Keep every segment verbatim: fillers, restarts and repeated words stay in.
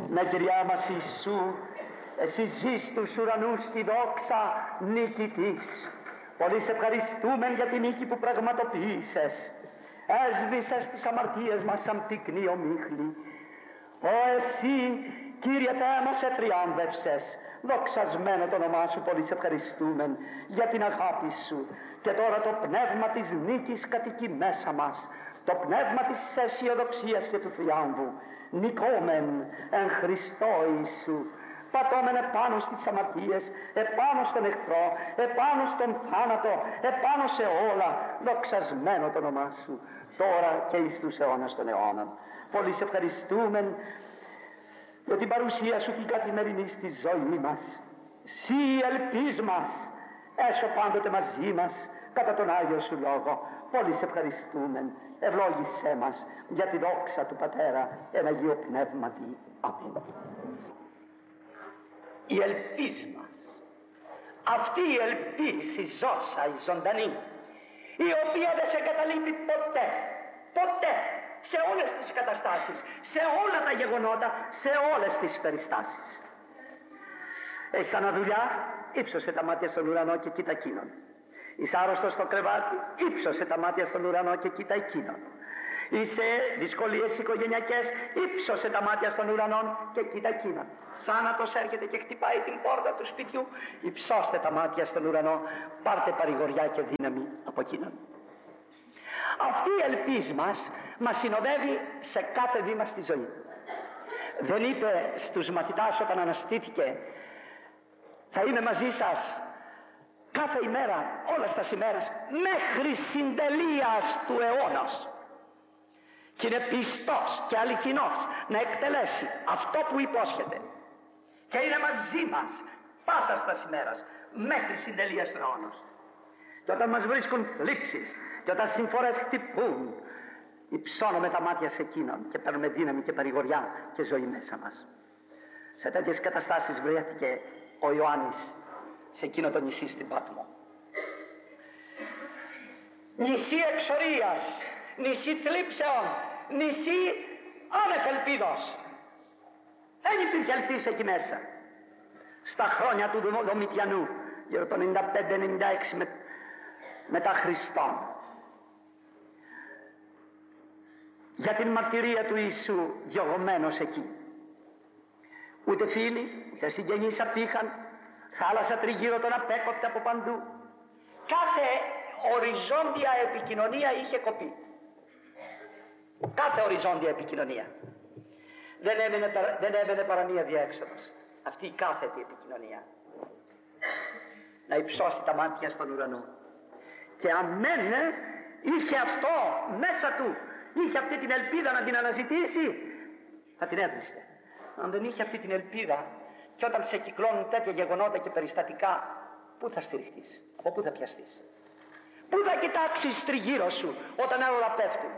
Ναι, Κυρία μας Ιησού, εσύ ζεις στους ουρανούς τη δόξα νικητής. Πολύ σε ευχαριστούμε για την νίκη που πραγματοποίησες. Έσβησες τις αμαρτίες μας σαν πυκνή ομίχλη. Ω εσύ, Κύριε Θεέ μας, εθριάμβευσες. Δοξασμένο το όνομά σου, πολύ σε ευχαριστούμε για την αγάπη σου. Και τώρα το πνεύμα της νίκης κατοικεί μέσα μας. Το πνεύμα της αισιοδοξίας και του θριάμβου. Νικόμεν εν Χριστώ Ιησού. Πατώμεν επάνω στις αμαρτίες, επάνω στον εχθρό, επάνω στον θάνατο, επάνω σε όλα. Δοξασμένο το όνομά σου, τώρα και εις τους αιώνας των αιώνων. Πολύ σε ευχαριστούμε για την παρουσία σου την καθημερινή στη ζωή μας. Συ ελπίς μας, έσω πάντοτε μαζί μας κατά τον Άγιο σου Λόγο. Πολύ σε ευχαριστούμε. Ευλόγησέ μας για τη δόξα του Πατέρα εν Αγίο Πνεύματι. Αμήν. Η ελπίς μας, αυτή η ελπίς, η ζώσα, η ζωντανή, η οποία δεν σε καταλείπει ποτέ, ποτέ, σε όλες τις καταστάσεις, σε όλα τα γεγονότα, σε όλες τις περιστάσεις. Έχεις αναδουλειά, ύψωσε τα μάτια στον ουρανό και κοίτα εκείνον. Είσαι άρρωστος στο κρεβάτι, ύψωσε τα μάτια στον ουρανό και κοίτα εκείνον. Είσαι δυσκολίες οικογενειακές, ύψωσε τα μάτια στον ουρανό και κοίτα εκείνον. Θάνατος έρχεται και χτυπάει την πόρτα του σπιτιού, υψώστε τα μάτια στον ουρανό, πάρτε παρηγοριά και δύναμη από εκείνον. Αυτή η ελπίς μας μας συνοδεύει σε κάθε βήμα στη ζωή. Δεν είπε στους μαθητάς όταν αναστήθηκε, θα είμαι μαζί σας κάθε ημέρα, όλες τις ημέρες, μέχρι συντελείας του αιώνος. Και είναι πιστός και αληθινός να εκτελέσει αυτό που υπόσχεται. Και είναι μαζί μας πάσα στα ημέρας, μέχρι συντελείας του αιώνος. Και όταν μας βρίσκουν θλίψεις και όταν συμφορές χτυπούν, υψώνουμε τα μάτια σε εκείνον και παίρνουμε δύναμη και παρηγοριά και ζωή μέσα μας. Σε τέτοιες καταστάσεις βρέθηκε ο Ιωάννης σε εκείνο το νησί στην Πάτμο. Νησί εξορίας, νησί θλίψεων, νησί άνευ ελπίδος. Δεν υπήρχε ελπίδα εκεί μέσα. Στα χρόνια του Δομητιανού, γύρω το ενενήντα πέντε ενενήντα έξι με, μετά Χριστόν, για την μαρτυρία του Ιησού διωγμένος εκεί. Ούτε φίλοι, ούτε συγγενείς απήχαν, θάλασσα τριγύρω τον απέκοπτε από παντού. Κάθε οριζόντια επικοινωνία είχε κοπεί. Κάθε οριζόντια επικοινωνία. Δεν έμενε, δεν έμενε παρά μία διέξοδος. Αυτή η κάθετη επικοινωνία. Να υψώσει τα μάτια στον ουρανό. Και αμένε είχε αυτό μέσα του. Είχε αυτή την ελπίδα να την αναζητήσει. Θα την έβρισκε. Αν δεν είχε αυτή την ελπίδα, και όταν σε κυκλώνουν τέτοια γεγονότα και περιστατικά, πού θα στηριχτείς, από πού θα πιαστείς, πού θα κοιτάξεις τριγύρω σου όταν όλα πέφτουν.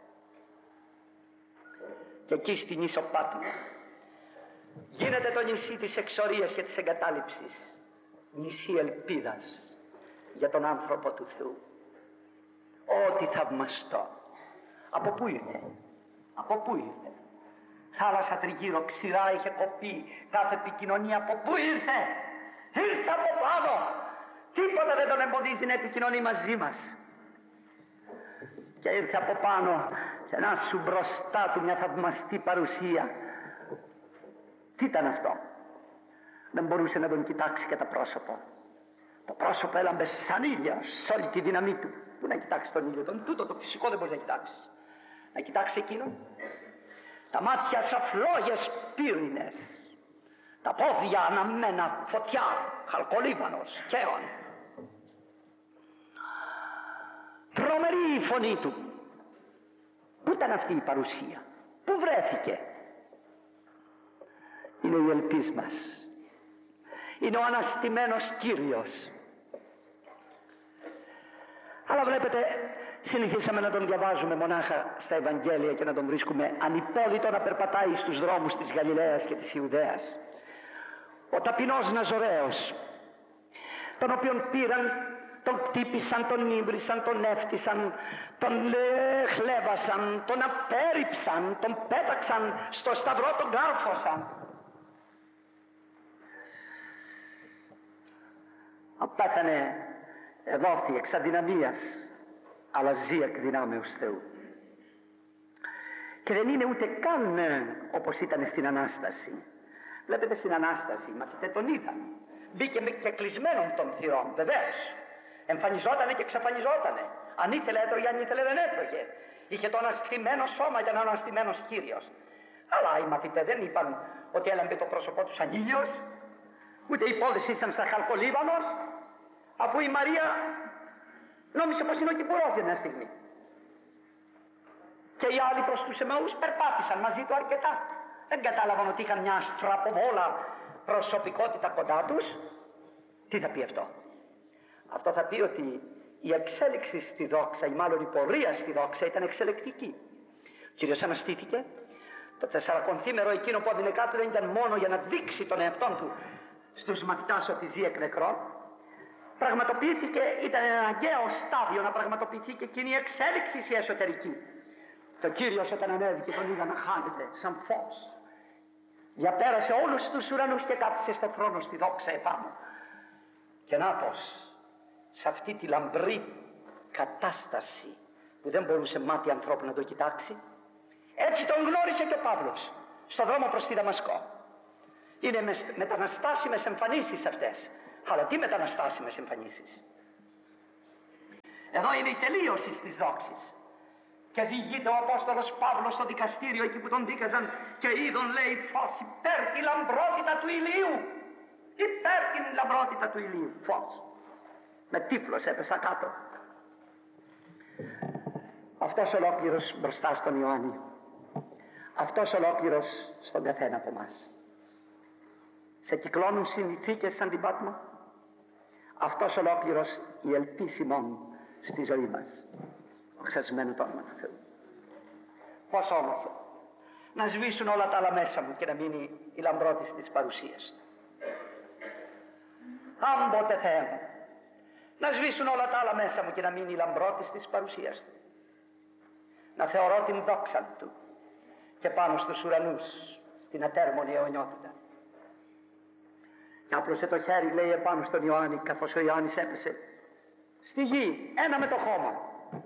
Και εκεί στη νήσο Πάτμο γίνεται το νησί της εξορίας και της εγκατάλειψης, νησί ελπίδας για τον άνθρωπο του Θεού. Ό,τι θαυμαστό. Από πού ήρθε, από πού ήρθε. Θάλασσα τριγύρω, ξηρά είχε κοπεί, κάθε επικοινωνία από πού ήρθε. Ήρθε από πάνω. Τίποτα δεν τον εμποδίζει να επικοινωνεί μαζί μας. Και ήρθε από πάνω σε να σου μπροστά του μια θαυμαστή παρουσία. Τι ήταν αυτό? Δεν μπορούσε να τον κοιτάξει και το πρόσωπο. Το πρόσωπο έλαμπε σαν ήλιο σε όλη τη δύναμή του. Πού να κοιτάξει τον ήλιο, τον τούτο το φυσικό δεν μπορεί να κοιτάξει. Να κοιτάξει εκείνον. Τα μάτια σαν φλόγες πύρινες, τα πόδια αναμμένα φωτιά, χαλκολίβανος, καίων. Τρομερή η φωνή του. Πού ήταν αυτή η παρουσία, πού βρέθηκε? Είναι η ελπίς μας. Είναι ο αναστημένος Κύριος. Αλλά βλέπετε, συνηθίσαμε να τον διαβάζουμε μονάχα στα Ευαγγέλια και να τον βρίσκουμε ανυπόλυτο να περπατάει στους δρόμους της Γαλιλαίας και της Ιουδαίας. Ο ταπεινός Ναζωραίος, τον οποίον πήραν τον κτύπησαν, τον ύβρισαν, τον έφτισαν, τον ε, χλέβασαν, τον απέρριψαν, τον πέταξαν στο σταυρό, τον κάρφωσαν. Πέθανε, εδόθη εξ αδυναμίας, αλλά ζει εκ δυνάμεως Θεού. Και δεν είναι ούτε καν όπως ήταν στην Ανάσταση. Βλέπετε, στην Ανάσταση οι μαθητές τον είδαν. Μπήκε και κλεισμένον των θυρών, βεβαίως. Εμφανιζότανε και εξαφανιζότανε. Αν ήθελε έτρωγε, αν ήθελε δεν έτρωγε. Είχε το αναστημένο σώμα, ήταν ο αναστημένος Κύριος. Αλλά οι μαθητές δεν είπαν ότι έλαμπε το πρόσωπό του σαν ήλιος, ούτε οι πόδες ήσαν σαν χαλκολίβανος, αφού η Μαρία νόμισε πως είναι ο Κυπουρός για μια στιγμή. Και οι άλλοι προς τους Εμαούς περπάτησαν μαζί του αρκετά. Δεν κατάλαβαν ότι είχαν μια στραποβόλα προσωπικότητα κοντά τους. Τι θα πει αυτό? Αυτό θα πει ότι η εξέλιξη στη δόξα, ή μάλλον η πορεία στη δόξα, ήταν εξελεκτική. Ο Κύριος αναστήθηκε. Το τεσσαρακονθήμερο εκείνο που άδεινε κάτω δεν ήταν μόνο για να δείξει τον εαυτόν του στους μαθητάς ότι ζει εκ νεκρών. Πραγματοποιήθηκε, ήταν ένα αναγκαίο στάδιο να πραγματοποιηθεί και εκείνη η εξέλιξη η εσωτερική. Το Κύριος όταν ανέβηκε τον είδα να χάνεται σαν φως. Διαπέρασε όλους τους ουρανούς και κάθισε στο θρόνο στη δόξα επάνω. Και νάτος, σε αυτή τη λαμπρή κατάσταση που δεν μπορούσε μάτι ανθρώπου να το κοιτάξει, έτσι τον γνώρισε και ο Παύλος στο δρόμο προς τη Δαμασκό. Είναι μεταναστάσιμες εμφανίσεις αυτές. Αλλά τι μεταναστάσιμες εμφανίσεις? Εδώ είναι η τελείωση της δόξης. Και διηγείται ο Απόστολος Παύλος στο δικαστήριο εκεί που τον δίκαζαν και είδον, λέει, φως υπέρ τη λαμπρότητα του ηλίου. Υπέρ την λαμπρότητα του ηλίου. Φως. Με τύφλος έπεσα κάτω. Αυτός ολόκληρος μπροστά στον Ιωάννη. Αυτός ολόκληρος στον καθένα από εμάς. Σε κυκλώνουν συνθήκες σαν την Πάτμο. Αυτός ολόκληρος η ελπίσιμον στη ζωή μας. Οξασμένο το όνομα του Θεού. Πόσο όμορφο να σβήσουν όλα τα άλλα μέσα μου και να μείνει η λαμπρότης της παρουσίας του. Άμποτε Θεέ μου, να σβήσουν όλα τα άλλα μέσα μου και να μείνει η λαμπρότης της παρουσίας του. Να θεωρώ την δόξα του και πάνω στους ουρανούς, στην ατέρμονη αιωνιότητα. Και άπλωσε το χέρι, λέει, επάνω στον Ιωάννη, καθώς ο Ιωάννης έπεσε στη γη, ένα με το χώμα.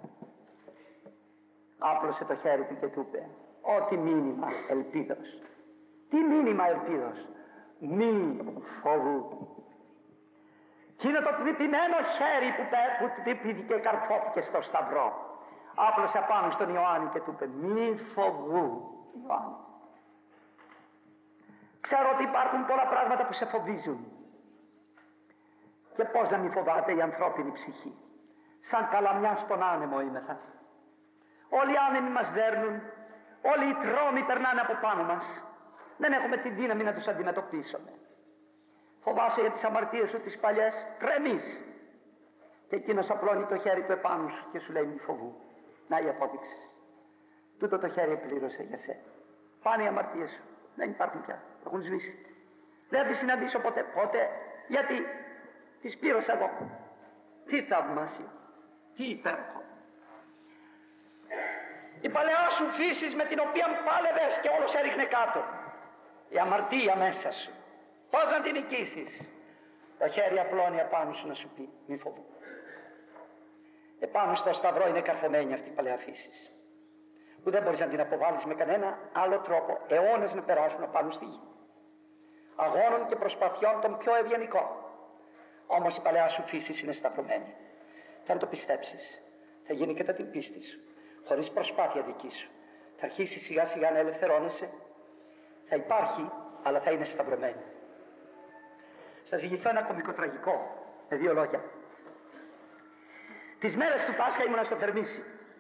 Άπλωσε το χέρι του και του είπε, ό,τι μήνυμα ελπίδος. Τι μήνυμα ελπίδος? Μη φοβού. Και είναι το τρυπημένο χέρι που, που τρυπήθηκε και καρφώθηκε στο σταυρό. Άπλωσε απάνω στον Ιωάννη και του είπε, μη φοβού, Ιωάννη. Ξέρω ότι υπάρχουν πολλά πράγματα που σε φοβίζουν. Και πώς να μη φοβάται η ανθρώπινη ψυχή? Σαν καλαμιά στον άνεμο είμεθα. Όλοι οι άνεμοι μας δέρνουν, όλοι οι τρόμοι περνάνε από πάνω μας. Δεν έχουμε τη δύναμη να τους αντιμετωπίσουμε. Φοβάσαι για τις αμαρτίες σου τις παλιές, τρεμείς. Και εκείνος απλώνει το χέρι του επάνω σου και σου λέει, μη φοβού. Να η απόδειξη. Τούτο το χέρι πλήρωσε για σένα. Πάνε οι αμαρτίες σου. Δεν υπάρχουν πια. Έχουν σβήσει. Δεν θα τις συναντήσω ποτέ. Ποτέ. Γιατί τις πλήρωσα εγώ. Τι θαυμάσιο. Τι υπέροχο. Η παλαιά σου φύση με την οποία πάλευες και όλος έριχνε κάτω. Η αμαρτία μέσα σου. Πώς να την νικήσεις? Το χέρι απλώνει απάνω σου να σου πει, μη φοβού. Επάνω στο σταυρό είναι καρφωμένη αυτή η παλαιά φύση, που δεν μπορείς να την αποβάλεις με κανένα άλλο τρόπο. Αιώνες να περάσουν απάνω στη γη. Αγώνων και προσπαθειών των πιο ευγενικών. Όμως η παλαιά σου φύση είναι σταυρωμένη. Και αν το πιστέψεις, θα γίνει κατά την πίστη σου, χωρίς προσπάθεια δική σου. Θα αρχίσει σιγά σιγά να ελευθερώνεσαι. Θα υπάρχει, αλλά θα είναι σταυρωμένη. Σας διηγηθώ ένα κωμικοτραγικό, με δύο λόγια. Τις μέρες του Πάσχα ήμουνα στο Θερμίσι.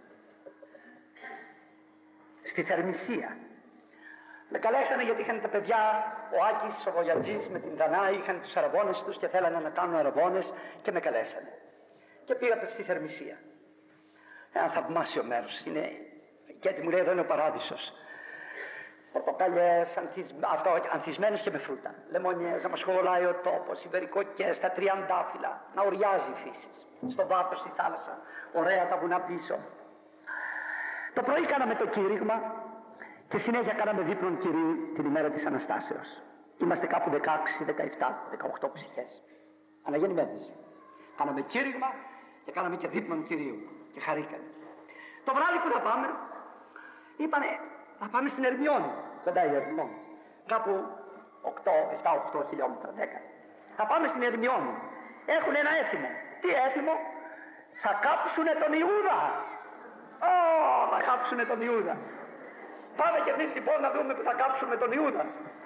Στη Θερμισία. Με καλέσανε γιατί είχαν τα παιδιά, ο Άκης, ο Βογιατζής με την Δανάη, είχαν τους αραβώνες τους και θέλανε να κάνουν αραβώνες και με καλέσανε. Και πήγα στη Θερμισία. Ένα θαυμάσιο μέρος. Είναι... Και έτσι μου λέει, εδώ είναι ο παράδεισος. πορτοκαλιές, ανθισ... αυτό, ανθισμένες και με φρούτα, λεμονιές, να μας χωράει ο τόπος, ιβερικοκές, τα τριαντάφυλλα, να ουριάζει η φύση. Στο βάθος, στη θάλασσα, ωραία τα βουνά πίσω. Το πρωί κάναμε το κήρυγμα και συνέχεια κάναμε δείπνον Κυρίου την ημέρα της Αναστάσεως. Είμαστε κάπου δεκαέξι, δεκαεπτά, δεκαοκτώ ψυχές. Αναγεννημένες. Κάναμε κήρυγμα και κάναμε και δείπνον Κυρίου και χαρήκαμε. Το βράδυ που θα πάμε, είπανε να πάμε στην Ερμιόνη, κοντά η Ερμιόνη. Κάπου οκτώ, επτά οκτώ χιλιόμετρα, δέκα. Θα πάμε στην Ερμιόνη. Έχουν ένα έθιμο. Τι έθιμο? Θα κάψουνε τον Ιούδα. Ω, θα κάψουνε τον Ιούδα. Πάμε κι εμείς λοιπόν να δούμε που θα κάψουμε τον Ιούδα.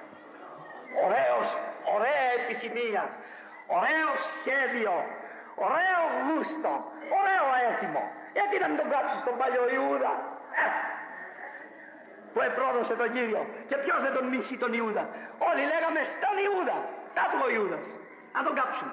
Ωραίος, ωραία επιθυμία, ωραίο σχέδιο, ωραίο γούστο, ωραίο έθιμο. Γιατί να μην τον κάψεις τον παλιό Ιούδα, ε, που επρόδωσε τον Κύριο. Και ποιος δεν τον μίσει τον Ιούδα? Όλοι λέγαμε στον Ιούδα, κάτω ο Ιούδας, να τον κάψουμε.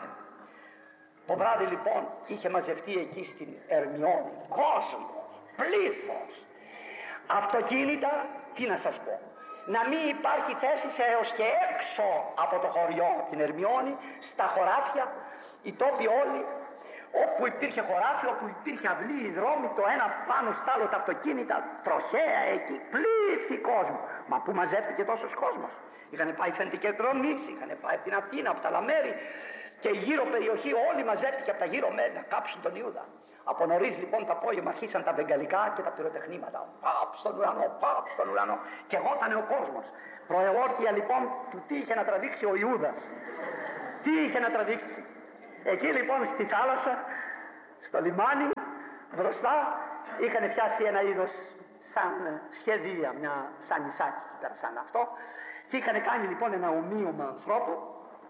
Το βράδυ λοιπόν είχε μαζευτεί εκεί στην Ερμιόνη κόσμος, πλήθος, αυτοκίνητα, τι να σας πω, να μην υπάρχει θέση έως και έξω από το χωριό την Ερμιόνη, στα χωράφια, οι τόποι όλοι, όπου υπήρχε χωράφι, όπου υπήρχε αυλή, οι δρόμοι, το ένα πάνω στο άλλο τα αυτοκίνητα, τροχέα εκεί, πλήθη κόσμο. Μα πού μαζεύτηκε τόσος κόσμος? Είχαν πάει φαίνεται και δρομείς, είχαν πάει από την Αθήνα, από τα άλλα μέρη, και η γύρω περιοχή όλοι μαζεύτηκε από τα γύρω μέρη να κάψουν τον Ιούδα. Από νωρίς λοιπόν το απόγευμα αρχίσαν τα βεγγαλικά και τα πυροτεχνήματα. Παπ στον ουρανό, παπ στον ουρανό. Και εγώτανε ο κόσμος. Προεόρτια λοιπόν του τι είχε να τραβήξει ο Ιούδας. Τι είχε να τραβήξει. Εκεί λοιπόν στη θάλασσα, στο λιμάνι, μπροστά, είχαν φτιάσει ένα είδος σαν σχεδία, μια, σαν νησάκι εκεί πέρα, σαν αυτό. Και είχαν κάνει λοιπόν ένα ομοίωμα ανθρώπου,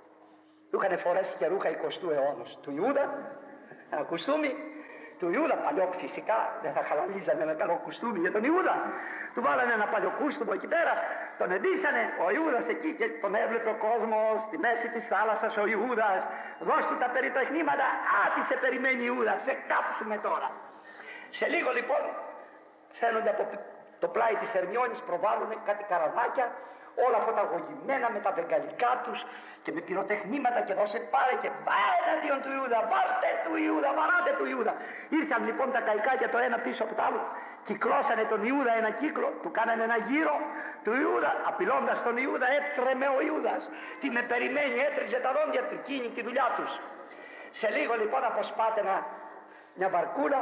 του είχαν φορέσει και ρούχα εικοστού αιώνος του Ιούδα, ένα κουστούμι του Ιούδα, παλιό φυσικά, δεν θα χαλαλίζανε ένα καλό κουστούμι για τον Ιούδα. Του βάλανε ένα παλιό κούστούμο εκεί πέρα, τον εντύσανε, ο Ιούδας εκεί και τον έβλεπε ο κόσμος στη μέση της θάλασσας, ο Ιούδας. Δώσ' του τα περιτεχνήματα, άτι σε περιμένει Ιούδα, σε κάψουμε τώρα. Σε λίγο λοιπόν φαίνονται από το πλάι της Ερμιόνης, προβάλλουν κάτι καραβάκια, όλα αυτά τα γωγημένα με τα βεγγαλικά τους και με πυροτεχνήματα και δώσε πάρε και πάρε εναντίον του Ιούδα, πάρτε του Ιούδα, βαράτε του Ιούδα. Ήρθαν λοιπόν τα καϊκάκια το ένα πίσω από το άλλο, κυκλώσανε τον Ιούδα ένα κύκλο, του κάνανε ένα γύρο του Ιούδα, απειλώντας τον Ιούδα έτρεμε ο Ιούδας. Τι με περιμένει, έτριζε τα δόντια του, εκείνη τη δουλειά τους. Σε λίγο λοιπόν αποσπάται ένα, μια βαρκούλα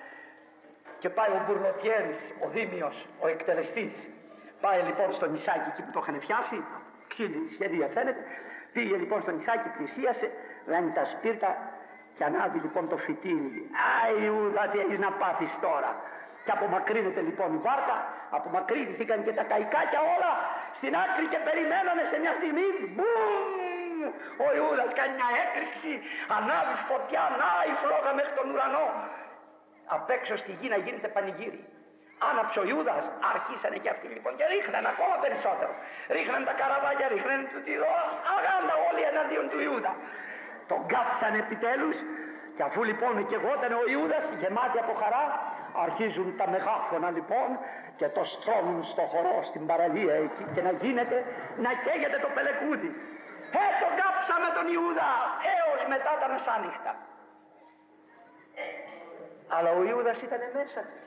και πάει ο Μπουρνοτιέρης, ο Δήμιος, ο εκτελεστής. Πάει λοιπόν στο νησάκι εκεί που το είχαν φτιάσει, ξύλινη σχεδία φαίνεται. Πήγε λοιπόν στο νησάκι, πλησίασε, βγάνει τα σπίρτα και ανάβει λοιπόν το φυτίλι. Α, Ιούδα, τι έχεις να πάθεις τώρα? Και απομακρύνεται λοιπόν η βάρκα, απομακρύνθηκαν και τα καϊκάκια όλα στην άκρη και περιμένανε σε μια στιγμή. Μπουμ! Ο Ιούδας κάνει μια έκρηξη, ανάβει φωτιά, να η φλόγα μέχρι τον ουρανό. Απ' έξω στη γη να γίνεται πανηγύρι. Άναψε ο Ιούδας, αρχίσανε και αυτοί λοιπόν και ρίχνανε ακόμα περισσότερο. Ρίχνανε τα καραβάκια, ρίχνανε του τυδό, αγάντα όλοι εναντίον του Ιούδα. Τον κάψανε επιτέλους και αφού λοιπόν καιγότανε ο Ιούδας γεμάτοι από χαρά, αρχίζουν τα μεγάφωνα λοιπόν και το στρώνουν στο χορό, στην παραλία εκεί και να γίνεται, να καίγεται το πελεκούδι. Ε, τον κάψαμε τον Ιούδα έως μετά τα μεσάνυχτα. Αλλά ο Ιούδας ήταν μέσα τους.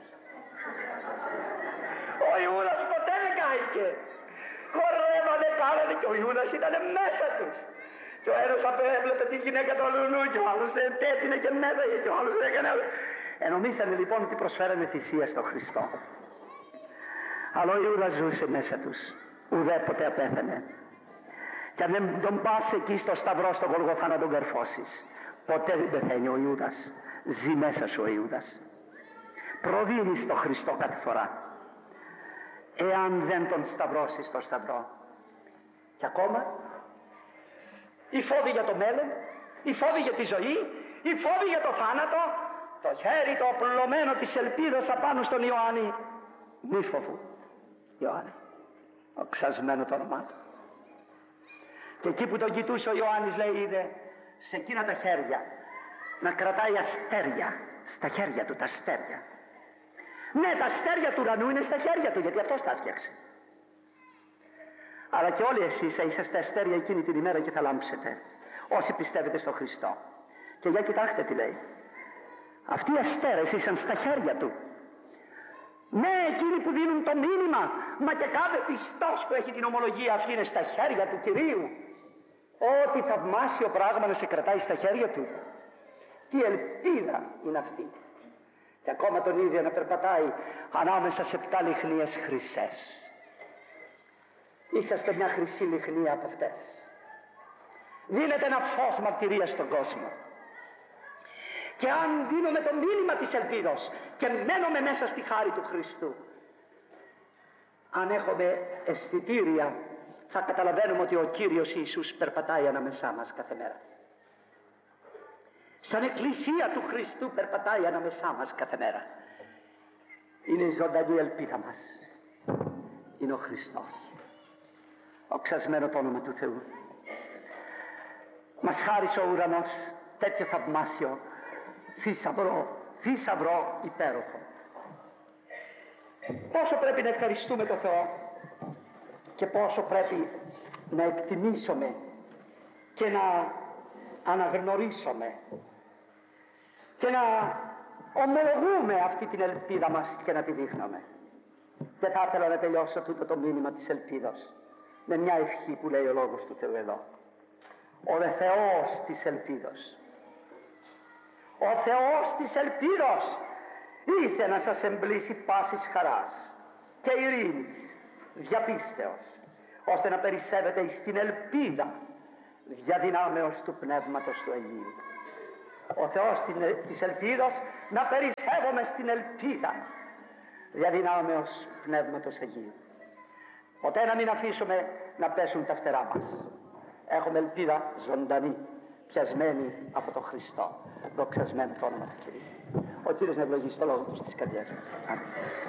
Ο Ιούδας ποτέ δεν κάηκε. Χορεύανε, κάνανε και ο Ιούδας ήταν μέσα τους. Και ο ένας απέβλεπε τη γυναίκα του αλλού και ο άλλος έπινε και μέταγε και ο άλλος έκανε. Ενομίσανε λοιπόν ότι προσφέρανε θυσία στο Χριστό. Αλλά ο Ιούδας ζούσε μέσα τους. Ουδέποτε απέθανε. Και αν δεν τον πας εκεί στο σταυρό στο Γολγοθά να τον καρφώσεις, ποτέ δεν πεθαίνει ο Ιούδας. Ζει μέσα σου ο Ιούδας. Προδίνεις το Χριστό κάθε φορά. Εάν δεν τον σταυρώσεις στο σταυρό. Και ακόμα οι φόβοι για το μέλλον, οι φόβοι για τη ζωή, οι φόβοι για το θάνατο, το χέρι το απλωμένο της ελπίδας απάνω στον Ιωάννη. Μη φοβού, Ιωάννη, οξασμένο το όνομά του. Και εκεί που τον κοιτούσε ο Ιωάννης λέει, είδε σε εκείνα τα χέρια να κρατάει αστέρια, στα χέρια του τα αστέρια. Ναι, τα αστέρια του ουρανού είναι στα χέρια του, γιατί αυτός τα έφτιαξε. Αλλά και όλοι εσείς θα είσαστε αστέρια εκείνη την ημέρα και θα λάμψετε, όσοι πιστεύετε στο Χριστό. Και για κοιτάξτε τι λέει. Αυτοί οι αστέρες ήσαν στα χέρια του. Ναι, εκείνοι που δίνουν το μήνυμα, μα και κάθε πιστός που έχει την ομολογία αυτή είναι στα χέρια του Κυρίου. Ό,τι θαυμάσιο πράγμα να σε κρατάει στα χέρια του. Τι ελπίδα είναι αυτή. Και ακόμα τον ίδιο να περπατάει ανάμεσα σε επτά λιχνίες χρυσές. Είσαστε μια χρυσή λιχνία από αυτές. Δίνετε ένα φως μαρτυρίας στον κόσμο. Και αν δίνουμε το μήνυμα της ελπίδος και μένουμε μέσα στη χάρη του Χριστού, αν έχουμε αισθητήρια, θα καταλαβαίνουμε ότι ο Κύριος Ιησούς περπατάει ανάμεσά μας κάθε μέρα. Σαν εκκλησία του Χριστού περπατάει ανάμεσά μας κάθε μέρα. Είναι η ζωντανή ελπίδα μας. Είναι ο Χριστός. Οξασμένο το όνομα του Θεού. Μας χάρισε ο ουρανός τέτοιο θαυμάσιο, θησαυρό, θησαυρό υπέροχο. Πόσο πρέπει να ευχαριστούμε τον Θεό και πόσο πρέπει να εκτιμήσουμε και να αναγνωρίσουμε και να ομολογούμε αυτή την ελπίδα μας και να τη δείχνουμε. Και θα ήθελα να τελειώσω τούτο το μήνυμα της ελπίδος με μια ευχή που λέει ο Λόγος του Θεού εδώ. Ο δε Θεός της ελπίδος, ο Θεός της ελπίδος ήρθε να σας εμπλήσει πάσης χαράς και ειρήνης, διαπίστεως, ώστε να περισσεύετε στην ελπίδα διαδυνάμεως του Πνεύματος του Αγίου. Ο Θεός της ελπίδος να περισσεύουμε στην ελπίδα διαδυνάμεως Πνεύματος Αγίου. Ποτέ να μην αφήσουμε να πέσουν τα φτερά μας. Έχουμε ελπίδα ζωντανή, πιασμένη από τον Χριστό. Δοξασμένο το όνομα του Κυρίου. Ο Κύριος να ευλογήσει το λόγο του στις καρδιές μας.